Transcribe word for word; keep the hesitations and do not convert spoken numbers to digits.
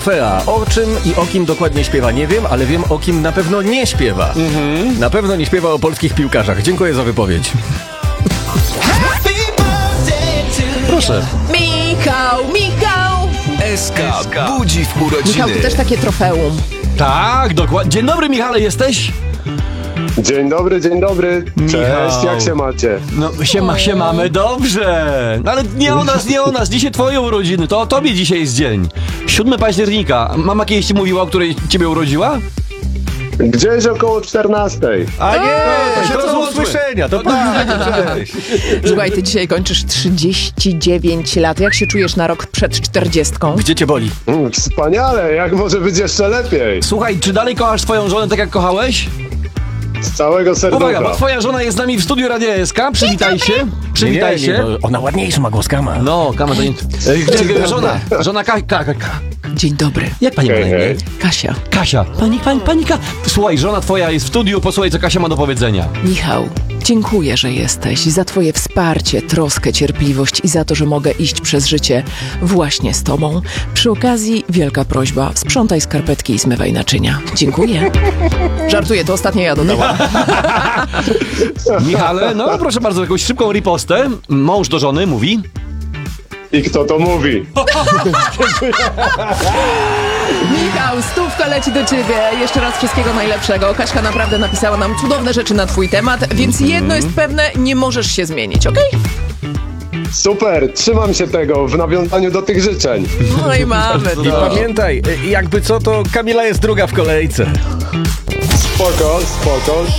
Fea. O czym i o kim dokładnie śpiewa nie wiem, ale wiem o kim na pewno nie śpiewa. Mhm. Na pewno nie śpiewa o polskich piłkarzach. Dziękuję za wypowiedź. Proszę. Michał, Michał! S K budzi w urodziny. Michał, ty też takie trofeum. Tak, dokładnie. Dzień dobry, Michale, jesteś? Dzień dobry, dzień dobry. Cześć, Michał. jak się macie? No, siema, się mamy dobrze. No, ale nie o nas, nie o nas. Dzisiaj twoje urodziny, to o tobie dzisiaj jest dzień. siódmego października. Mama kiedyś ci mówiła, o której ciebie urodziła? Gdzieś około czternastej. A nie, to się to to do złotwy. usłyszenia. To tak, cześć. Słuchaj, ty dzisiaj kończysz trzydzieści dziewięć lat. Jak się czujesz na rok przed czterdziestką? Gdzie cię boli? Mm, Wspaniale, jak może być jeszcze lepiej? Słuchaj, czy dalej kochasz swoją żonę tak jak kochałeś? Z całego serducha. Uwaga, bo twoja żona jest z nami w studiu Radia S K. Przywitaj się. Przywitaj Nie, nie, się. no, ona ładniejsza ma głos, Kama. No, kama to nie... Gdzie żona? Żona Ka... Ka... Ka... Ka... Dzień dobry. Jak pani ma na Hej, imię? hej. Kasia. Kasia. Pani, pani, pani Ka... Słuchaj, żona twoja jest w studiu, posłuchaj, co Kasia ma do powiedzenia. Michał, dziękuję, że jesteś. Za twoje wsparcie, troskę, cierpliwość i za to, że mogę iść przez życie właśnie z tobą. Przy okazji wielka prośba, sprzątaj skarpetki i zmywaj naczynia. Dziękuję. Żartuję, to ostatnie ja dodałam. Michale, no proszę bardzo, jakąś szybką ripostę. Mąż do żony mówi... I kto to mówi? Michał, stówka leci do ciebie. Jeszcze raz wszystkiego najlepszego. Kaśka naprawdę napisała nam cudowne rzeczy na twój temat, więc jedno jest pewne, nie możesz się zmienić, okej? Super, trzymam się tego w nawiązaniu do tych życzeń. No i mamy I to. pamiętaj, jakby co, to Kamila jest druga w kolejce. Spoko, spoko.